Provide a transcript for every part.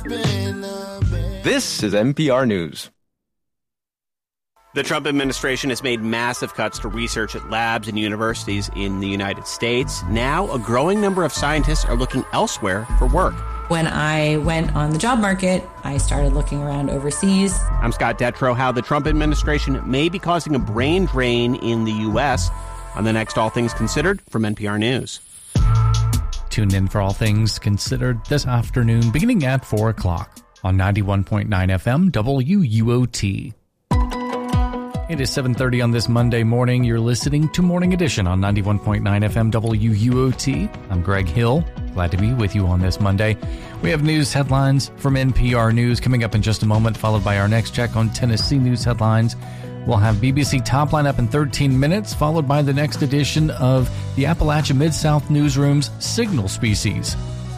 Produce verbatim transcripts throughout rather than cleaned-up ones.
This is N P R News. The Trump administration has made massive cuts to research at labs and universities in the United States. Now, a growing number of scientists are looking elsewhere for work. When I went on the job market, I started looking around overseas. I'm Scott Detrow. How the Trump administration may be causing a brain drain in the U S on the next All Things Considered from N P R News. Tune in for All Things Considered this afternoon, beginning at four o'clock on ninety-one point nine F M W U O T. It is seven thirty on this Monday morning. You're listening to Morning Edition on ninety-one point nine F M W U O T. I'm Greg Hill. Glad to be with you on this Monday. We have news headlines from N P R News coming up in just a moment, followed by our next check on Tennessee news headlines. We'll have B B C Top Line up in thirteen minutes, followed by the next edition of the Appalachia Mid-South Newsroom's Signal Species.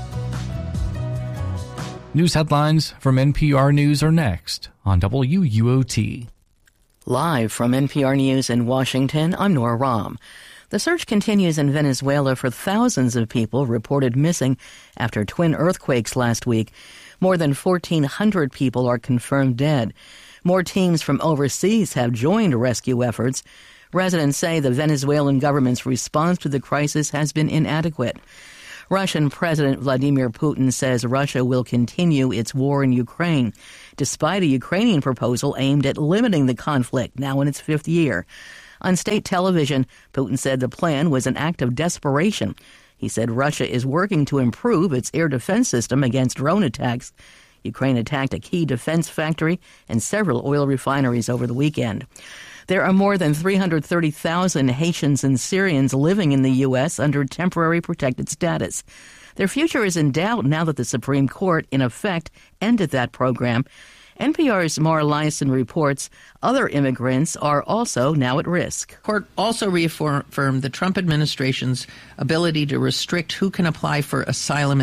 News headlines from N P R News are next on W U O T. Live from N P R News in Washington, I'm Nora Rahm. The search continues in Venezuela for thousands of people reported missing after twin earthquakes last week. More than fourteen hundred people are confirmed dead. More teams from overseas have joined rescue efforts. Residents say the Venezuelan government's response to the crisis has been inadequate. Russian President Vladimir Putin says Russia will continue its war in Ukraine, despite a Ukrainian proposal aimed at limiting the conflict, now in its fifth year. On state television, Putin said the plan was an act of desperation. He said Russia is working to improve its air defense system against drone attacks. Ukraine attacked a key defense factory and several oil refineries over the weekend. There are more than three hundred thirty thousand Haitians and Syrians living in the U S under temporary protected status. Their future is in doubt now that the Supreme Court, in effect, ended that program. N P R's Mara Liasson reports other immigrants are also now at risk. Court also reaffirmed the Trump administration's ability to restrict who can apply for asylum